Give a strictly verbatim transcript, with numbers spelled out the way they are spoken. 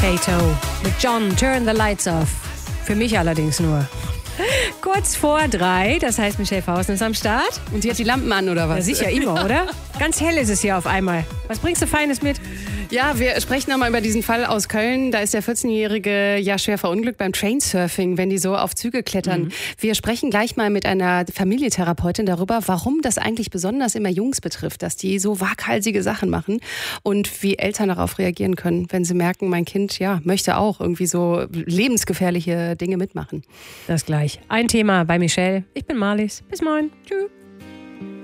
Kato mit John, Turn the Lights Off. Für mich allerdings nur. Kurz vor drei, das heißt, Michelle Fausner ist am Start. Und sie hat die Lampen an, oder was? Ja, sicher immer, oder? Ganz hell ist es hier auf einmal. Was bringst du Feines mit? Ja, wir sprechen nochmal über diesen Fall aus Köln. Da ist der vierzehnjährige ja schwer verunglückt beim Trainsurfing, wenn die so auf Züge klettern. Mhm. Wir sprechen gleich mal mit einer Familientherapeutin darüber, warum das eigentlich besonders immer Jungs betrifft, dass die so waghalsige Sachen machen und wie Eltern darauf reagieren können, wenn sie merken, mein Kind ja möchte auch irgendwie so lebensgefährliche Dinge mitmachen. Das gleich. Ein Thema bei Michelle. Ich bin Marlies. Bis morgen. Tschüss.